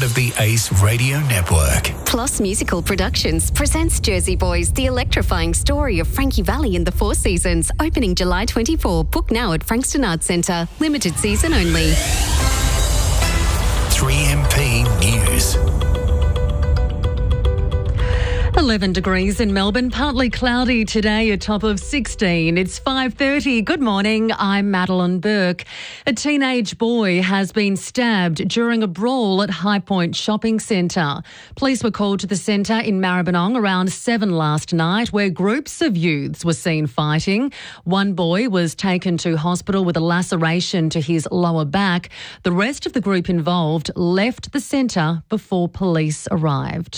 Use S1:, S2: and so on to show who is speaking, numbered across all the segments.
S1: of the Ace Radio Network.
S2: Plus Musical Productions presents Jersey Boys, the electrifying story of Frankie Valli in the Four Seasons, opening July 24. Book now at Frankston Arts Centre. Limited season only.
S1: 3MP News.
S3: 11 degrees in Melbourne, partly cloudy today, a top of 16. It's 5:30. Good morning, I'm Madeline Burke. A teenage boy has been stabbed during a brawl at High Point Shopping Centre. Police were called to the centre in Maribyrnong around 7 last night, where groups of youths were seen fighting. One boy was taken to hospital with a laceration to his lower back. The rest of the group involved left the centre before police arrived.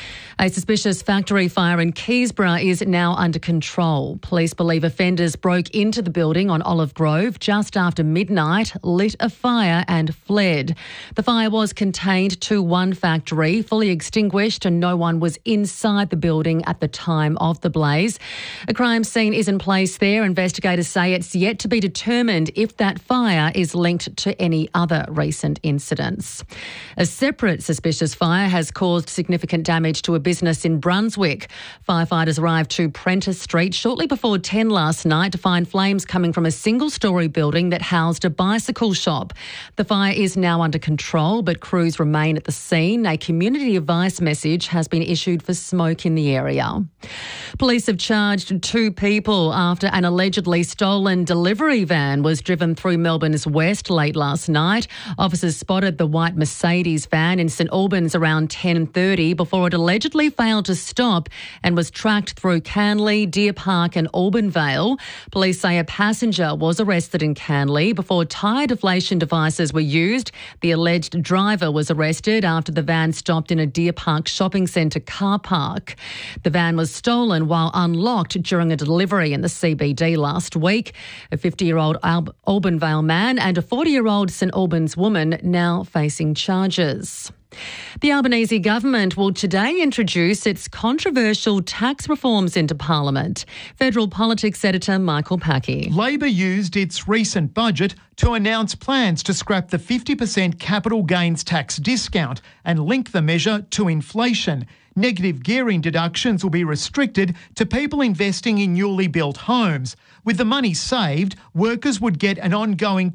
S3: A suspicious factory fire in Keysborough is now under control. Police believe offenders broke into the building on Olive Grove just after midnight, lit a fire and fled. The fire was contained to one factory, fully extinguished, and no one was inside the building at the time of the blaze. A crime scene is in place there. Investigators say it's yet to be determined if that fire is linked to any other recent incidents. A separate suspicious fire has caused significant damage to a business in Brunswick. Firefighters arrived to Prentice Street shortly before 10 last night to find flames coming from a single-storey building that housed a bicycle shop. The fire is now under control, but crews remain at the scene. A community advice message has been issued for smoke in the area. Police have charged 2 people after an allegedly stolen delivery van was driven through Melbourne's west late last night. Officers spotted the white Mercedes van in St Albans around 10:30 before it allegedly failed to stop and was tracked through Canley, Deer Park and Auburn-Vale. Police say a passenger was arrested in Canley before tyre deflation devices were used. The alleged driver was arrested after the van stopped in a Deer Park shopping centre car park. The van was stolen while unlocked during a delivery in the CBD last week. A 50-year-old Auburn-Vale man and a 40-year-old St Albans woman now facing charges. The Albanese government will today introduce its controversial tax reforms into Parliament. Federal politics editor Michael Packey.
S4: Labor used its recent budget to announce plans to scrap the 50% capital gains tax discount and link the measure to inflation. Negative gearing deductions will be restricted to people investing in newly built homes. With the money saved, workers would get an ongoing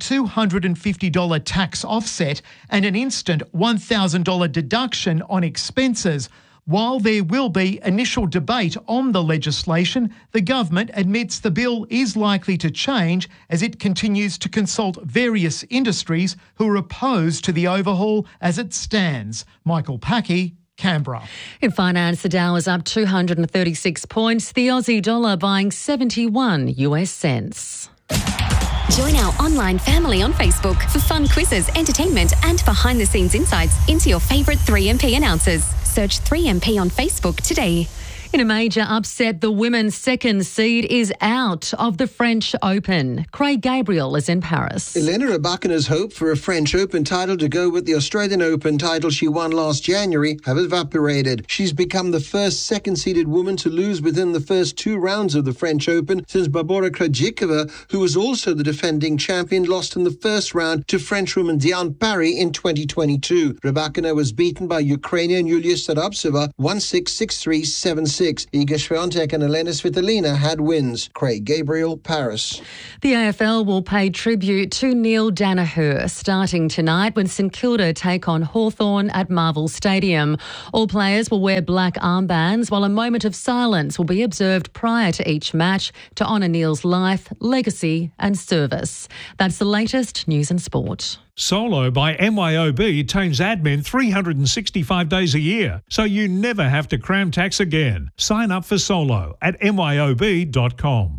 S4: $250 tax offset and an instant $1,000 deduction on expenses. While there will be initial debate on the legislation, the government admits the bill is likely to change as it continues to consult various industries who are opposed to the overhaul as it stands. Michael Packey, Canberra.
S3: In finance, the Dow is up 236 points. The Aussie dollar buying 71 US cents.
S2: Join our online family on Facebook for fun quizzes, entertainment and behind-the-scenes insights into your favourite 3MP announcers. Search 3MP on Facebook today.
S3: In a major upset, the women's second seed is out of the French Open. Craig Gabriel is in Paris.
S5: Elena Rybakina's hope for a French Open title to go with the Australian Open title she won last January have evaporated. She's become the first second-seeded woman to lose within the first 2 rounds of the French Open since Barbora Krejcikova, who was also the defending champion, lost in the first round to Frenchwoman Diane Parry in 2022. Rybakina was beaten by Ukrainian Yulia Staraptseva 1-6, 6-3, 7-6. Iga Swiatek and Elena Svitolina had wins. Craig Gabriel, Paris.
S3: The AFL will pay tribute to Neil Danaher starting tonight when St Kilda take on Hawthorn at Marvel Stadium. All players will wear black armbands while a moment of silence will be observed prior to each match to honour Neil's life, legacy and service. That's the latest news and sport.
S6: Solo by MYOB turns admin 365 days a year, so you never have to cram tax again. Sign up for Solo at myob.com.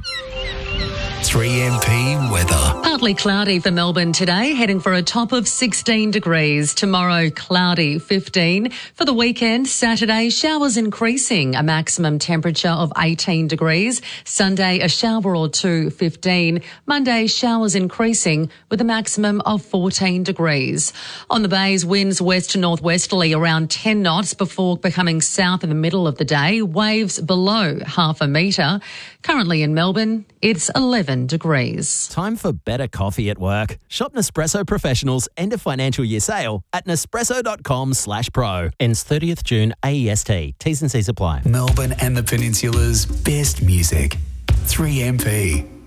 S1: 3MP weather.
S3: Partly cloudy for Melbourne today, heading for a top of 16 degrees. Tomorrow, cloudy, 15. For the weekend, Saturday, showers increasing, a maximum temperature of 18 degrees. Sunday, a shower or 2, 15. Monday, showers increasing with a maximum of 14 degrees. On the bays, winds west to northwesterly around 10 knots before becoming south in the middle of the day. Waves below half a metre. Currently in Melbourne, it's 11 11 degrees.
S7: Time for better coffee at work. Shop Nespresso Professional's end of financial year sale at nespresso.com/pro. Ends 30th June AEST. T's and C's apply.
S1: Melbourne and the Peninsula's best music. 3MP.